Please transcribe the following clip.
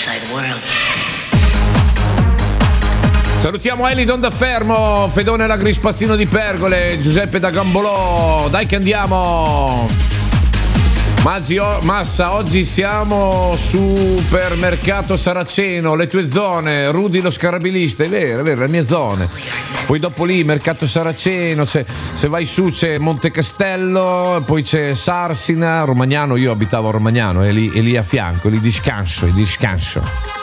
Salutiamo Eli Dondafermo, Fedone Lagrispazzino di Pergole, Giuseppe da Gambolò. Dai che andiamo. Massa, oggi siamo Supermercato Saraceno, le tue zone, Rudy lo scarabilista, è vero, le mie zone. Poi dopo lì Mercato Saraceno, se vai su c'è Monte Castello, poi c'è Sarsina, Romagnano, io abitavo a Romagnano, è lì a fianco, lì discanso.